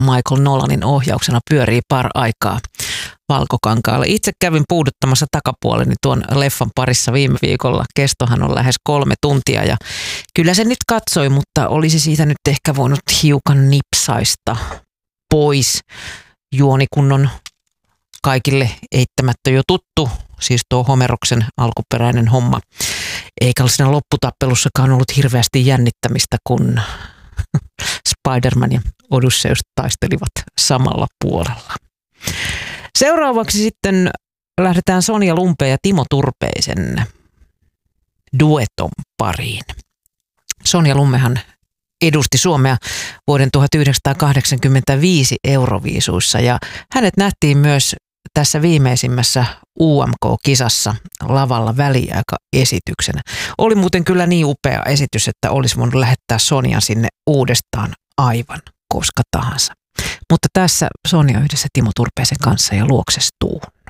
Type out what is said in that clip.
Michael Nolanin ohjauksena pyörii aikaa Valkokankaalla. Itse kävin puuduttamassa takapuoleni tuon leffan parissa viime viikolla. Kestohan on lähes 3 tuntia ja kyllä se nyt katsoi, mutta olisi siitä nyt ehkä voinut hiukan nipsaista pois. Juonikunnon kaikille eittämättä jo tuttu, siis tuo Homeroksen alkuperäinen homma. Eikä ole siinä lopputappelussakaan ollut hirveästi jännittämistä, kun Spider-Man ja Odysseus taistelivat samalla puolella. Seuraavaksi sitten lähdetään Sonja Lumpeen ja Timo Turpeisen dueton pariin. Sonja Lummehan edusti Suomea vuoden 1985 Euroviisuissa ja hänet nähtiin myös tässä viimeisimmässä UMK-kisassa lavalla väliaikaesityksenä. Oli muuten kyllä niin upea esitys, että olisi voinut lähettää Sonjan sinne uudestaan aivan koska tahansa. Mutta tässä Sonja yhdessä Timo Turpeisen kanssa ja Luokses tuu.